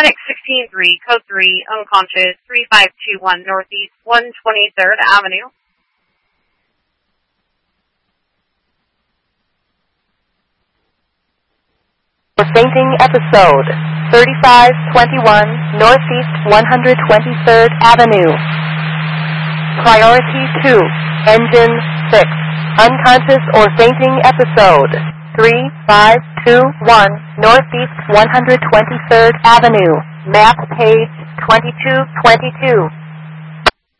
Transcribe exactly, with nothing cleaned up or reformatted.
Paramedic sixteen three, code three, unconscious, three five two one Northeast one hundred twenty-third Avenue. For fainting episode, thirty-five twenty-one Northeast one hundred twenty-third Avenue. Priority two, engine six, unconscious or fainting episode, three five two one Northeast one hundred twenty-third Avenue, map page twenty-two twenty-two.